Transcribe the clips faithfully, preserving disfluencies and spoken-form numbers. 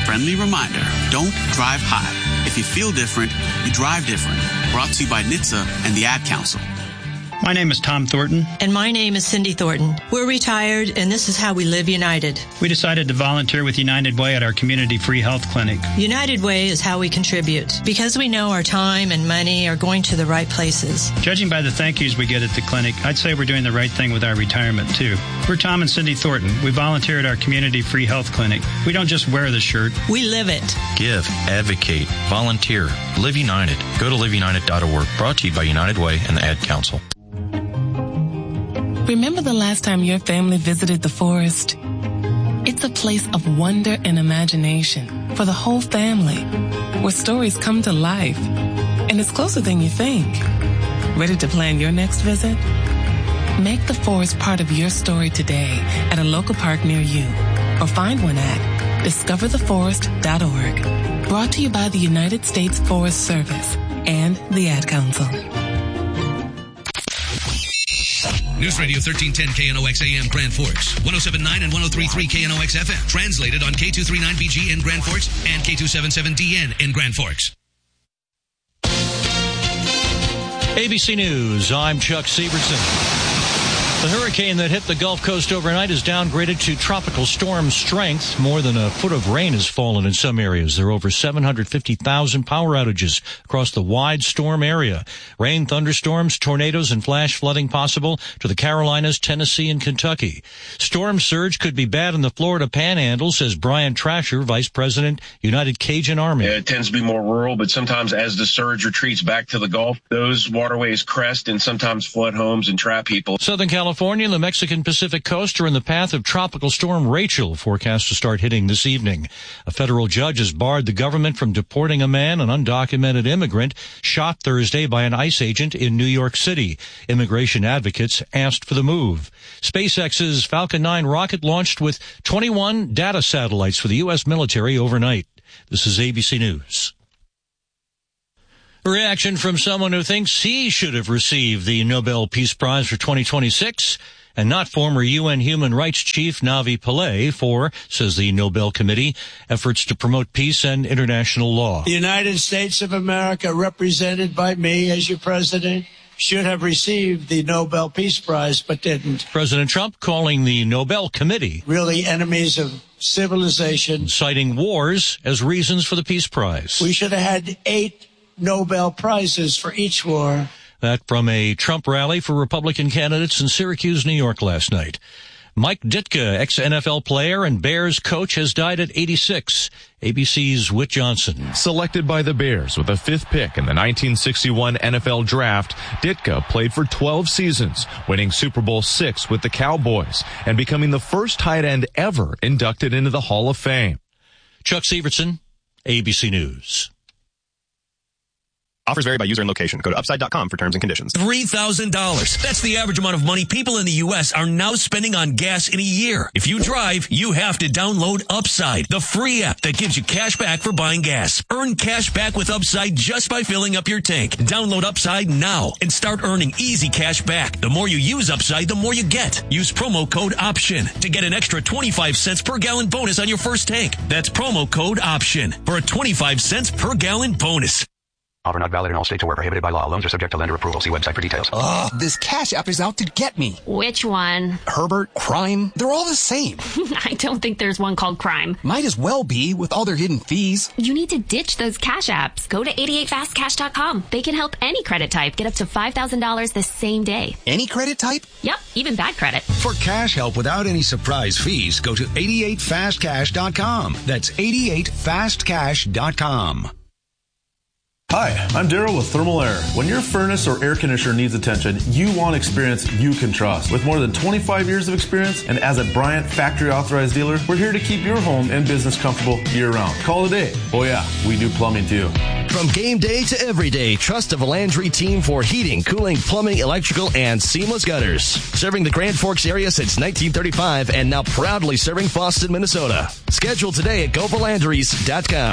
friendly reminder, don't drive high. If you feel different, you drive different. Brought to you by N H T S A and the Ad Council. My name is Tom Thornton. And my name is Cindy Thornton. We're retired, and this is how we live United. We decided to volunteer with United Way at our community free health clinic. United Way is how we contribute, because we know our time and money are going to the right places. Judging by the thank yous we get at the clinic, I'd say we're doing the right thing with our retirement, too. We're Tom and Cindy Thornton. We volunteer at our community free health clinic. We don't just wear the shirt. We live it. Give, advocate, volunteer. Live United. Go to live united dot org. Brought to you by United Way and the Ad Council. Remember the last time your family visited the forest? It's a place of wonder and imagination for the whole family, where stories come to life. And it's closer than you think. Ready to plan your next visit? Make the forest part of your story today at a local park near you, or find one at discover the forest dot org. Brought to you by the United States Forest Service and the Ad Council. News Radio thirteen ten K N O X A M Grand Forks, one oh seven point nine and one oh three point three K N O X F M. Translated on K two thirty-nine B G in Grand Forks and K two seventy-seven D N in Grand Forks. A B C News, I'm Chuck Severson. The hurricane that hit the Gulf Coast overnight is downgraded to tropical storm strength. More than a foot of rain has fallen in some areas. There are over seven hundred fifty thousand power outages across the wide storm area. Rain, thunderstorms, tornadoes, and flash flooding possible to the Carolinas, Tennessee, and Kentucky. Storm surge could be bad in the Florida Panhandle, says Brian Trasher, Vice President, United Cajun Army. Yeah, it tends to be more rural, but sometimes as the surge retreats back to the Gulf, those waterways crest and sometimes flood homes and trap people. Southern California California and the Mexican Pacific coast are in the path of Tropical Storm Rachel, forecast to start hitting this evening. A federal judge has barred the government from deporting a man, an undocumented immigrant, shot Thursday by an ICE agent in New York City. Immigration advocates asked for the move. SpaceX's Falcon nine rocket launched with twenty-one data satellites for the U S military overnight. This is A B C News. Reaction from someone who thinks he should have received the Nobel Peace Prize for twenty twenty-six, and not former U N Human Rights Chief Navi Pillay for, says the Nobel Committee, efforts to promote peace and international law. The United States of America, represented by me as your president, should have received the Nobel Peace Prize, but didn't. President Trump calling the Nobel Committee really enemies of civilization, citing wars as reasons for the Peace Prize. We should have had eight Nobel Prizes for each war. That from a Trump rally for Republican candidates in Syracuse, New York last night. Mike Ditka, ex-N F L player and Bears coach, has died at eighty-six. A B C's Whit Johnson. Selected by the Bears with a fifth pick in the nineteen sixty-one N F L Draft, Ditka played for twelve seasons, winning Super Bowl six with the Cowboys and becoming the first tight end ever inducted into the Hall of Fame. Chuck Severson, A B C News. Offers vary by user and location. Go to upside dot com for terms and conditions. three thousand dollars. That's the average amount of money people in the U S are now spending on gas in a year. If you drive, you have to download Upside, the free app that gives you cash back for buying gas. Earn cash back with Upside just by filling up your tank. Download Upside now and start earning easy cash back. The more you use Upside, the more you get. Use promo code OPTION to get an extra twenty-five cents per gallon bonus on your first tank. That's promo code OPTION for a twenty-five cents per gallon bonus. Offer not valid in all states or where prohibited by law. Loans are subject to lender approval. See website for details. Ugh, this Cash App is out to get me. Which one? Herbert, Crime, they're all the same. I don't think there's one called Crime. Might as well be with all their hidden fees. You need to ditch those Cash Apps. Go to eighty-eight fast cash dot com. They can help any credit type get up to five thousand dollars the same day. Any credit type? Yep, even bad credit. For cash help without any surprise fees, go to eighty-eight fast cash dot com. That's eighty-eight fast cash dot com. Hi, I'm Daryl with Thermal Air. When your furnace or air conditioner needs attention, you want experience you can trust. With more than twenty-five years of experience and as a Bryant factory authorized dealer, we're here to keep your home and business comfortable year round. Call today. Oh yeah, we do plumbing too. From game day to every day, trust the Valandry team for heating, cooling, plumbing, electrical, and seamless gutters. Serving the Grand Forks area since nineteen thirty-five and now proudly serving Boston, Minnesota. Schedule today at go valandrys dot com.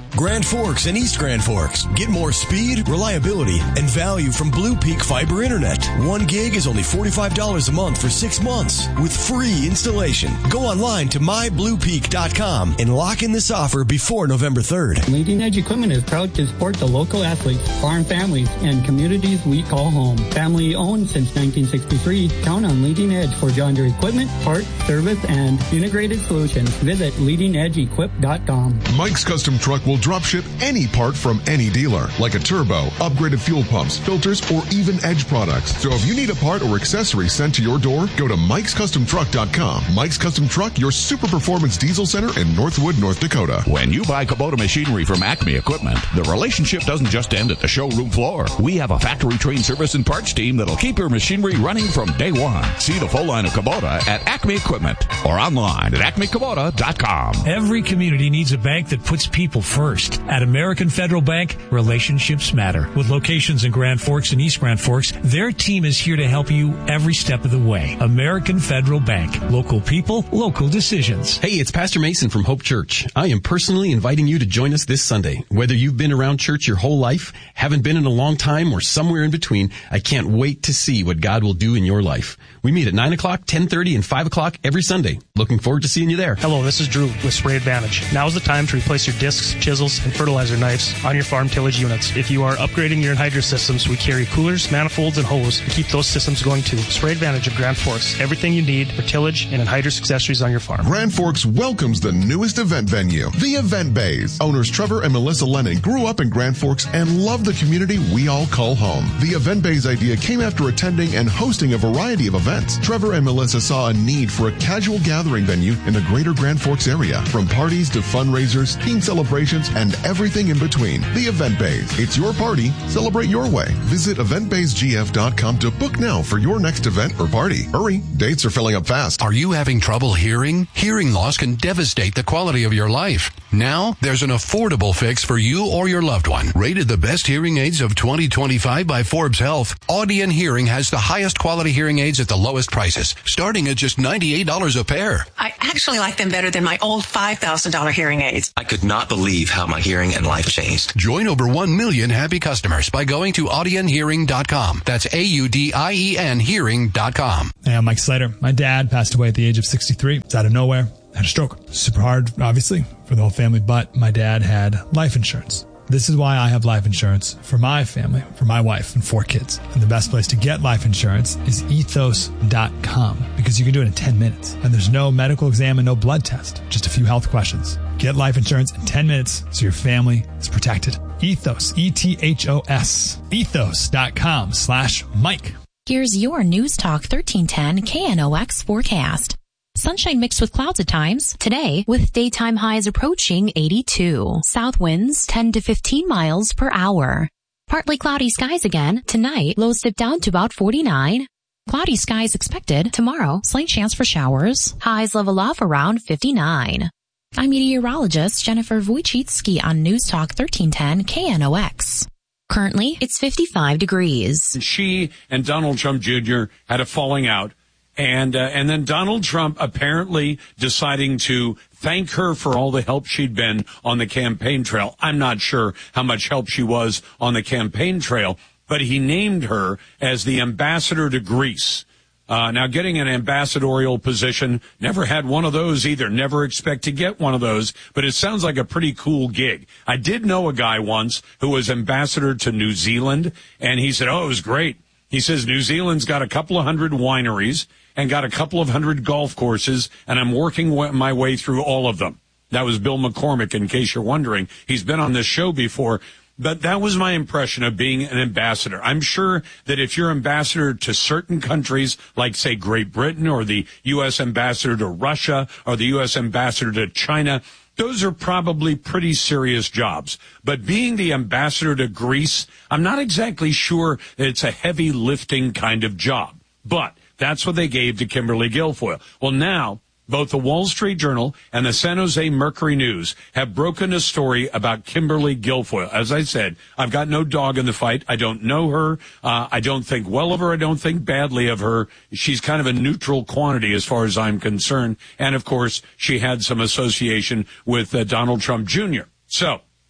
Grand Forks and East Grand Forks. Get more speed, reliability, and value from Blue Peak Fiber Internet. One gig is only forty-five dollars a month for six months with free installation. Go online to my blue peak dot com and lock in this offer before November third. Leading Edge Equipment is proud to support the local athletes, farm families, and communities we call home. Family owned since nineteen sixty-three. Count on Leading Edge for John Deere equipment, parts, service, and integrated solutions. Visit leading edge equip dot com. Mike's Custom Truck will drop ship any part from any dealer, like a turbo, upgraded fuel pumps, filters, or even Edge products. So if you need a part or accessory sent to your door, go to mikes custom truck dot com. Mike's Custom Truck, your super performance diesel center in Northwood, North Dakota. When you buy Kubota machinery from Acme Equipment, the relationship doesn't just end at the showroom floor. We have a factory-trained service and parts team that'll keep your machinery running from day one. See the full line of Kubota at Acme Equipment or online at acme kubota dot com. Every community needs a bank that puts people first. At American Federal Bank, relationships matter. With locations in Grand Forks and East Grand Forks, their team is here to help you every step of the way. American Federal Bank. Local people, local decisions. Hey, it's Pastor Mason from Hope Church. I am personally inviting you to join us this Sunday. Whether you've been around church your whole life, haven't been in a long time, or somewhere in between, I can't wait to see what God will do in your life. We meet at nine o'clock, ten thirty, and five o'clock every Sunday. Looking forward to seeing you there. Hello, this is Drew with Spray Advantage. Now is the time to replace your discs, chisels, and fertilizer knives on your farm tillage units. If you are upgrading your anhydrous systems, we carry coolers, manifolds, and hose to keep those systems going too. Spray Advantage of Grand Forks. Everything you need for tillage and anhydrous accessories on your farm. Grand Forks welcomes the newest event venue, the Event Bays. Owners Trevor and Melissa Lennon grew up in Grand Forks and love the community we all call home. The Event Bays idea came after attending and hosting a variety of events. Trevor and Melissa saw a need for a casual gathering venue in the greater Grand Forks area. From parties to fundraisers, team celebrations, and everything in between. The Event Bays. It's your party. Celebrate your way. Visit event bays g f dot com to book now for your next event or party. Hurry, dates are filling up fast. Are you having trouble hearing? Hearing loss can devastate the quality of your life. Now, there's an affordable fix for you or your loved one. Rated the best hearing aids of twenty twenty-five by Forbes Health, Audion Hearing has the highest quality hearing aids at the lowest prices, starting at just ninety-eight dollars a pair. I actually like them better than my old five thousand dollars hearing aids. I could not believe how my hearing and life changed. Join over one million happy customers by going to audion hearing dot com. That's A U D I E N hearing dot com. Hey, I'm Mike Slater. My dad passed away at the age of sixty-three. It's out of nowhere. Had a stroke. Super hard, obviously, for the whole family, but my dad had life insurance. This is why I have life insurance for my family, for my wife and four kids. And the best place to get life insurance is ethos dot com because you can do it in ten minutes. And there's no medical exam and no blood test, just a few health questions. Get life insurance in ten minutes so your family is protected. Ethos, E T H O S, ethos dot com slash Mike. Here's your News Talk thirteen ten K N O X forecast. Sunshine mixed with clouds at times. Today, with daytime highs approaching eighty-two. South winds ten to fifteen miles per hour. Partly cloudy skies again. Tonight, lows dip down to about forty-nine. Cloudy skies expected. Tomorrow, slight chance for showers. Highs level off around fifty-nine. I'm meteorologist Jennifer Wojcicki on News Talk thirteen ten K N O X. Currently, it's fifty-five degrees. She and Donald Trump Junior had a falling out. And uh, and then Donald Trump apparently deciding to thank her for all the help she'd been on the campaign trail. I'm not sure how much help she was on the campaign trail, but he named her as the ambassador to Greece. Uh, now, getting an ambassadorial position, never had one of those either. Never expect to get one of those, but it sounds like a pretty cool gig. I did know a guy once who was ambassador to New Zealand, and he said, oh, it was great. He says New Zealand's got a couple of hundred wineries and got a couple of hundred golf courses, and I'm working my way through all of them. That was Bill McCormick, in case you're wondering. He's been on this show before, but that was my impression of being an ambassador. I'm sure that if you're ambassador to certain countries, like, say, Great Britain, or the U S ambassador to Russia, or the U S ambassador to China, those are probably pretty serious jobs. But being the ambassador to Greece, I'm not exactly sure that it's a heavy lifting kind of job. But that's what they gave to Kimberly Guilfoyle. Well, now, both the Wall Street Journal and the San Jose Mercury News have broken a story about Kimberly Guilfoyle. As I said, I've got no dog in the fight. I don't know her. Uh, I don't think well of her. I don't think badly of her. She's kind of a neutral quantity as far as I'm concerned. And, of course, she had some association with uh, Donald Trump Junior So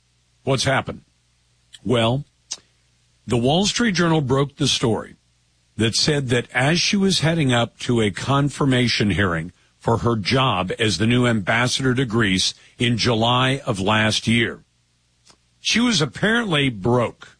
what's happened? Well, the Wall Street Journal broke the story that said that as she was heading up to a confirmation hearing for her job as the new ambassador to Greece in July of last year, she was apparently broke.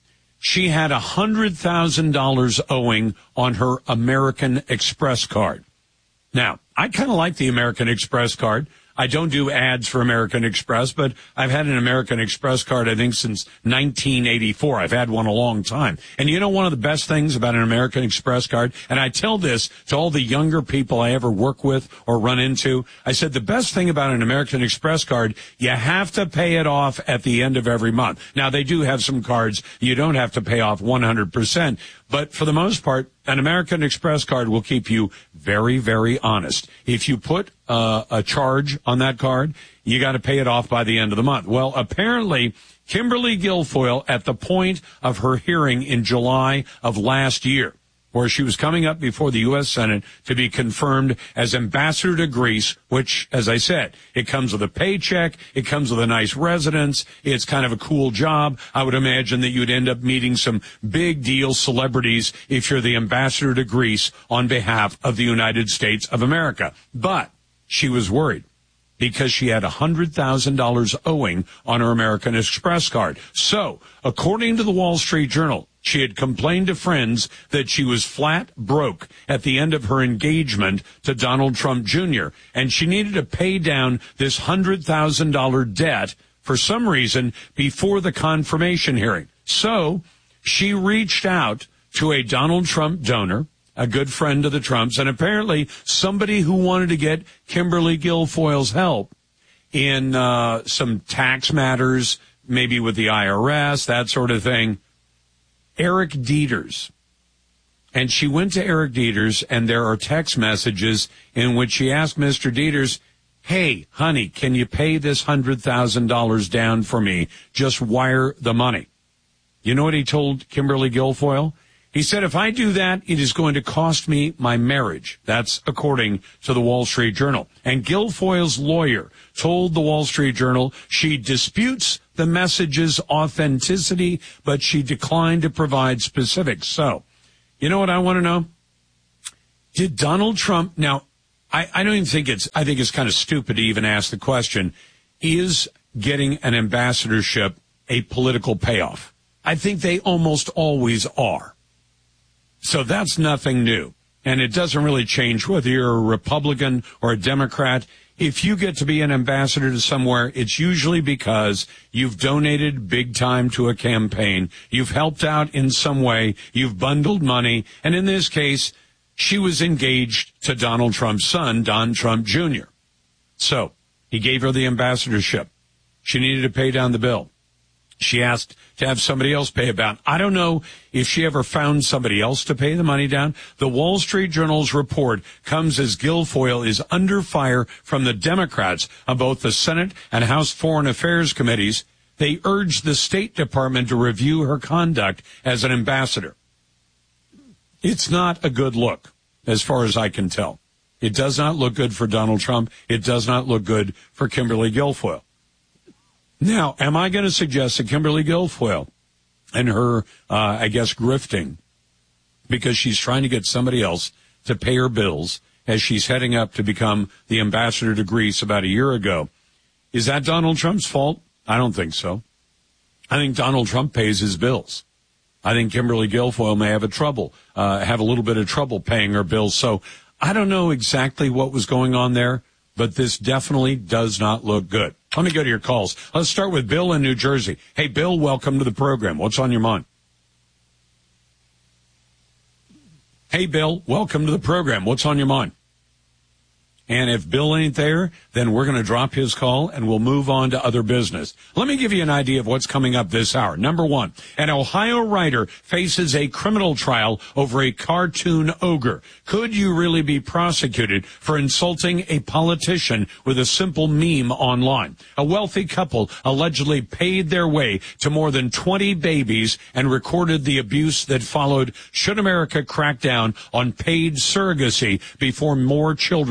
She had one hundred thousand dollars owing on her American Express card. Now, I kind of like the American Express card. I don't do ads for American Express, but I've had an American Express card, I think, since nineteen eighty-four. I've had one a long time. And you know one of the best things about an American Express card, and I tell this to all the younger people I ever work with or run into, I said the best thing about an American Express card, you have to pay it off at the end of every month. Now, they do have some cards you don't have to pay off one hundred percent, but for the most part, an American Express card will keep you very, very honest. If you put uh, a charge on that card, you got to pay it off by the end of the month. Well, apparently, Kimberly Guilfoyle, at the point of her hearing in July of last year, where she was coming up before the U S Senate to be confirmed as ambassador to Greece, which, as I said, it comes with a paycheck, it comes with a nice residence, it's kind of a cool job. I would imagine that you'd end up meeting some big deal celebrities if you're the ambassador to Greece on behalf of the United States of America. But she was worried because she had one hundred thousand dollars owing on her American Express card. So, according to the Wall Street Journal, she had complained to friends that she was flat broke at the end of her engagement to Donald Trump Junior, and she needed to pay down this one hundred thousand dollars debt for some reason before the confirmation hearing. So, she reached out to a Donald Trump donor, a good friend of the Trumps, and apparently somebody who wanted to get Kimberly Guilfoyle's help in uh, some tax matters, maybe with the I R S, that sort of thing. Eric Dieters. And she went to Eric Dieters, and there are text messages in which she asked Mister Dieters, hey, honey, can you pay this one hundred thousand dollars down for me? Just wire the money. You know what he told Kimberly Guilfoyle? He said, if I do that, it is going to cost me my marriage. That's according to the Wall Street Journal. And Guilfoyle's lawyer told the Wall Street Journal she disputes the message's authenticity, but she declined to provide specifics. So, you know what I want to know? Did Donald Trump, now, I, I don't even think it's, I think it's kind of stupid to even ask the question, is getting an ambassadorship a political payoff? I think they almost always are. So that's nothing new. And it doesn't really change whether you're a Republican or a Democrat. If you get to be an ambassador to somewhere, it's usually because you've donated big time to a campaign. You've helped out in some way. You've bundled money. And in this case, she was engaged to Donald Trump's son, Don Trump Junior So he gave her the ambassadorship. She needed to pay down the bill. She asked to have somebody else pay it down. I don't know if she ever found somebody else to pay the money down. The Wall Street Journal's report comes as Guilfoyle is under fire from the Democrats on both the Senate and House Foreign Affairs committees. They urged the State Department to review her conduct as an ambassador. It's not a good look, as far as I can tell. It does not look good for Donald Trump. It does not look good for Kimberly Guilfoyle. Now, am I going to suggest that Kimberly Guilfoyle and her, uh, I guess, grifting, because she's trying to get somebody else to pay her bills as she's heading up to become the ambassador to Greece about a year ago, is that Donald Trump's fault? I don't think so. I think Donald Trump pays his bills. I think Kimberly Guilfoyle may have a trouble, uh, have a little bit of trouble paying her bills. So I don't know exactly what was going on there, but this definitely does not look good. Let me go to your calls. Let's start with Bill in New Jersey. Hey, Bill, welcome to the program. What's on your mind? Hey, Bill, welcome to the program. What's on your mind? And if Bill ain't there, then we're going to drop his call and we'll move on to other business. Let me give you an idea of what's coming up this hour. Number one, an Ohio writer faces a criminal trial over a cartoon ogre. Could you really be prosecuted for insulting a politician with a simple meme online? A wealthy couple allegedly paid their way to more than twenty babies and recorded the abuse that followed. Should America crack down on paid surrogacy before more children get hurt?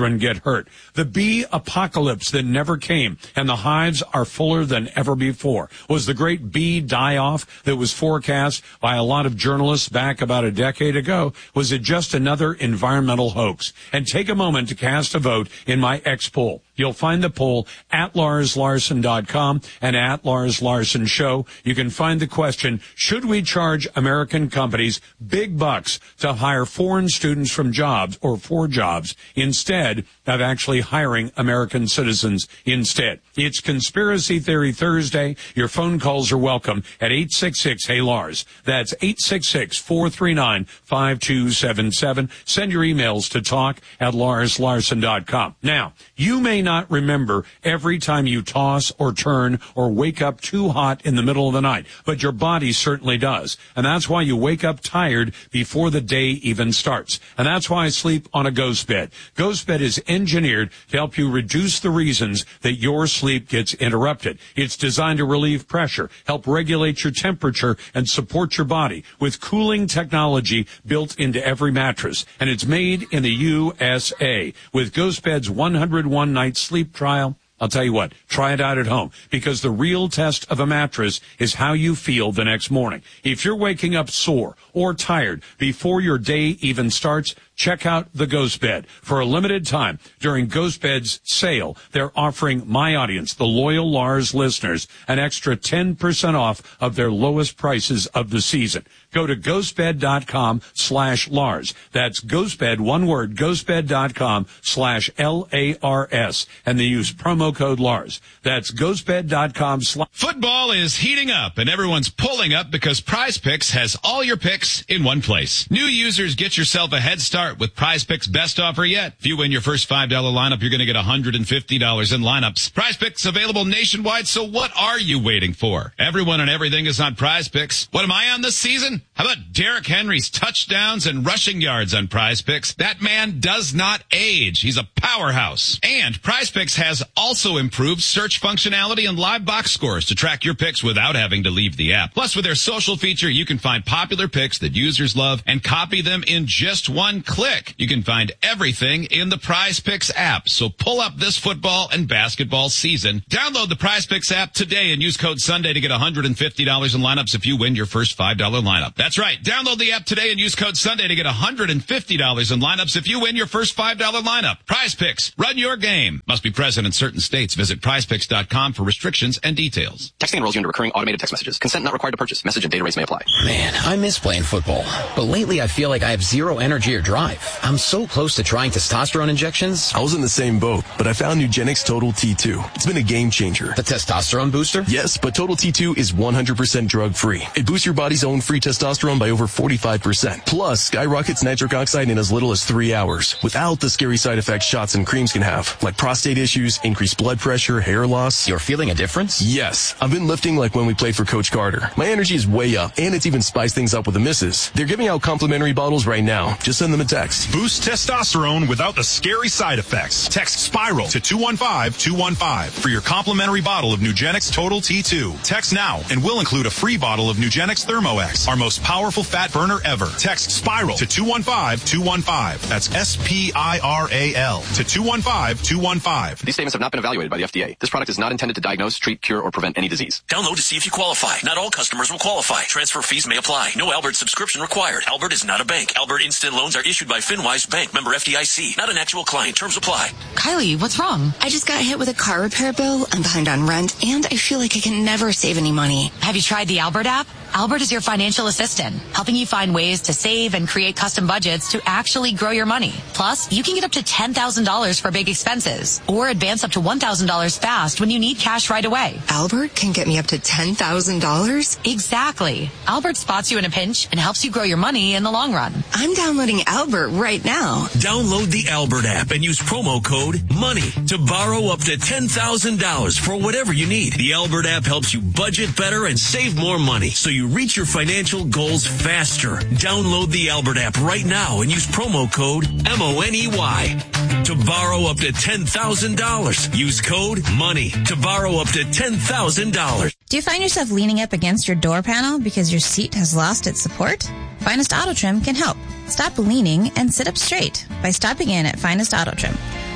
hurt. The bee apocalypse that never came, and the hives are fuller than ever before. Was the great bee die-off that was forecast by a lot of journalists back about a decade ago, was it just another environmental hoax? And take a moment to cast a vote in my X poll. You'll find the poll at Lars Larson dot com and at Lars Larson Show. You can find the question, should we charge American companies big bucks to hire foreign students from jobs or for jobs instead of actually hiring American citizens instead? It's Conspiracy Theory Thursday. Your phone calls are welcome at eight six six, hey Lars. That's eight six six, four three nine, five two seven seven. Send your emails to talk at Lars Larson dot com. Now, you may not remember every time you toss or turn or wake up too hot in the middle of the night, but your body certainly does. And that's why you wake up tired before the day even starts. And that's why I sleep on a ghost bed. Ghost bed is engineered to help you reduce the reasons that your sleep gets interrupted. It's designed to relieve pressure, help regulate your temperature, and support your body with cooling technology built into every mattress. And it's made in the U S A. With Ghost Bed's one hundred one night sleep trial, I'll tell you what, try it out at home, because the real test of a mattress is how you feel the next morning. If you're waking up sore or tired before your day even starts, check out the Ghost Bed. For a limited time during Ghost Bed's sale, they're offering my audience, the loyal Lars listeners, an extra ten percent off of their lowest prices of the season. Go to ghostbed.com slash Lars. That's Ghostbed, one word, ghostbed.com slash L A R S. And they use promo code Lars. That's ghostbed.com slash. Football is heating up and everyone's pulling up because Prize Picks has all your picks in one place. New users, get yourself a head start with Prize Picks' best offer yet. If you win your first five dollar lineup, you're going to get one hundred fifty dollars in lineups. Prize Picks available nationwide, so what are you waiting for? Everyone and everything is on Prize Picks. What am I on this season? How about Derrick Henry's touchdowns and rushing yards on Prize Picks? That man does not age. He's a powerhouse. And Prize Picks has also improved search functionality and live box scores to track your picks without having to leave the app. Plus, with their social feature, you can find popular picks that users love and copy them in just one click. You can find everything in the Prize Picks app. So pull up this football and basketball season. Download the Prize Picks app today and use code Sunday to get one hundred fifty dollars in lineups if you win your first five dollar lineup. That's right. Download the app today and use code Sunday to get one hundred fifty dollars in lineups if you win your first five dollar lineup. Prize Picks. Run your game. Must be present in certain states. Visit prize picks dot com for restrictions and details. Texting enrolls you into recurring automated text messages. Consent not required to purchase. Message and data rates may apply. Man, I miss playing football. But lately I feel like I have zero energy or drive. I'm so close to trying testosterone injections. I was in the same boat, but I found Nugenix Total T two. It's been a game changer. The testosterone booster? Yes, but Total T two is one hundred percent drug-free. It boosts your body's own free testosterone by over forty-five percent. Plus, skyrockets nitric oxide in as little as three hours, without the scary side effects shots and creams can have, like prostate issues, increased blood pressure, hair loss. You're feeling a difference? Yes. I've been lifting like when we played for Coach Carter. My energy is way up, and it's even spiced things up with the misses. They're giving out complimentary bottles right now. Just send them a text. Boost testosterone without the scary side effects. Text SPIRAL to two one five two one five for your complimentary bottle of Nugenix Total T two. Text now, and we'll include a free bottle of Nugenix ThermoX, our most powerful fat burner ever. Text SPIRAL to two one five two one five. That's S P I R A L to two one five two one five. These statements have not been evaluated by the F D A. This product is not intended to diagnose, treat, cure, or prevent any disease. Download to see if you qualify. Not all customers will qualify. Transfer fees may apply. No Albert subscription required. Albert is not a bank. Albert Instant Loans are issued by FinWise Bank, member F D I C. Not an actual client. Terms apply. Kylie, what's wrong? I just got hit with a car repair bill. I'm behind on rent, and I feel like I can never save any money. Have you tried the Albert app? Albert is your financial assistant, helping you find ways to save and create custom budgets to actually grow your money. Plus, you can get up to ten thousand dollars for big expenses, or advance up to one thousand dollars fast when you need cash right away. Albert can get me up to ten thousand dollars? Exactly. Albert spots you in a pinch and helps you grow your money in the long run. I'm downloading Albert right now. Download the Albert app and use promo code MONEY to borrow up to ten thousand dollars for whatever you need. The Albert app helps you budget better and save more money, so you reach your financial goals faster. Download the Albert app right now and use promo code M O N E Y to borrow up to ten thousand dollars. Use code MONEY to borrow up to ten thousand dollars. Do you find yourself leaning up against your door panel because your seat has lost its support? Finest Auto Trim can help. Stop leaning and sit up straight by stopping in at Finest Auto Trim.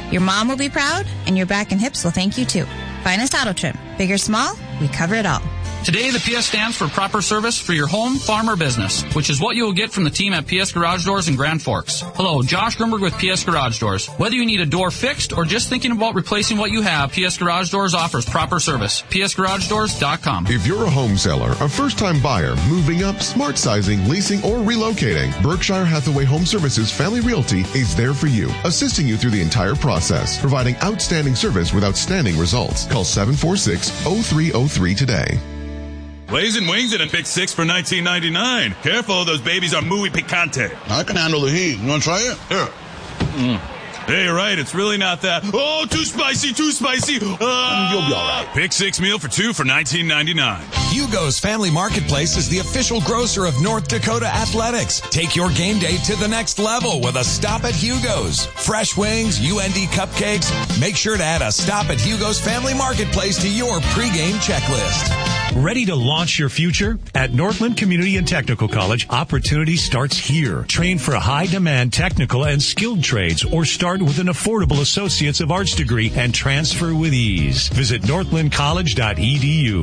Your mom will be proud, and your back and hips will thank you too. Finest Auto Trim. Big or small, we cover it all. Today, the P S stands for proper service for your home, farm, or business, which is what you will get from the team at P S Garage Doors in Grand Forks. Hello, Josh Grunberg with P S Garage Doors. Whether you need a door fixed or just thinking about replacing what you have, P S Garage Doors offers proper service. P S Garage Doors dot com. If you're a home seller, a first-time buyer, moving up, smart sizing, leasing, or relocating, Berkshire Hathaway Home Services Family Realty is there for you, assisting you through the entire process, providing outstanding service with outstanding results. Call seven four six, oh three oh three today. Blazing wings and a pick six for nineteen ninety-nine. Careful, those babies are muy picante. I can handle the heat. You want to try it? Here. Mm. Hey, you're right. It's really not that. Oh, too spicy, too spicy. Uh, You'll be all right. Pick six meal for two for nineteen ninety-nine. Hugo's Family Marketplace is the official grocer of North Dakota Athletics. Take your game day to the next level with a stop at Hugo's. Fresh wings, U N D cupcakes. Make sure to add a stop at Hugo's Family Marketplace to your pregame checklist. Ready to launch your future? At Northland Community and Technical College, opportunity starts here. Train for high-demand technical and skilled trades or start with an affordable Associates of Arts degree and transfer with ease. Visit northland college dot e d u.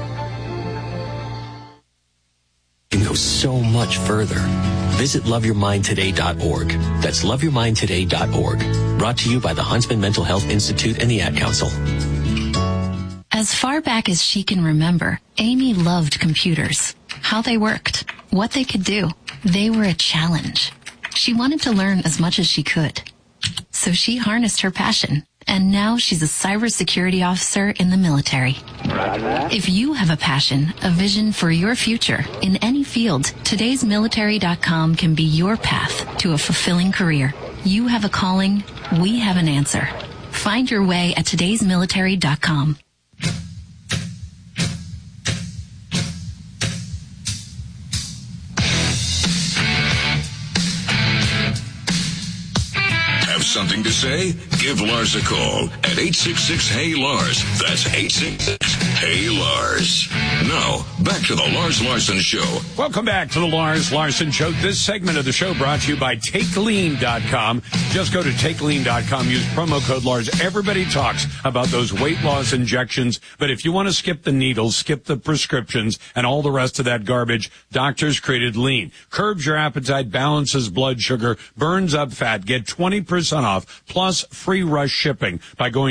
You can go so much further. Visit love your mind today dot org. That's love your mind today dot org. Brought to you by the Huntsman Mental Health Institute and the Ad Council. As far back as she can remember, Amy loved computers. How they worked, what they could do. They were a challenge. She wanted to learn as much as she could. So she harnessed her passion, and now she's a cybersecurity officer in the military. If you have a passion, a vision for your future in any field, todays military dot com can be your path to a fulfilling career. You have a calling, we have an answer. Find your way at todays military dot com. Have something to say? Give Lars a call at eight six six, H E Y, Lars. That's eight six six, H E Y, Lars. Now, back to the Lars Larson Show. Welcome back to the Lars Larson Show. This segment of the show brought to you by take lean dot com. Just go to take lean dot com. Use promo code Lars. Everybody talks about those weight loss injections, but if you want to skip the needles, skip the prescriptions, and all the rest of that garbage, doctors created Lean. Curbs your appetite, balances blood sugar, burns up fat. Get twenty percent off, plus free rush shipping by going